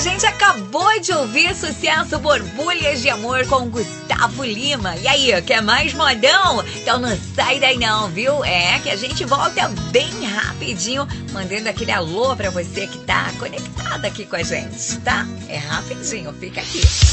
gente acabou de ouvir sucesso Borbulhas de Amor com Gustavo Lima. E aí, quer mais modão? Então não sai daí não, viu? É que a gente volta bem rapidinho, mandando aquele alô pra você que tá conectado aqui com a gente, tá? É rapidinho, fica aqui.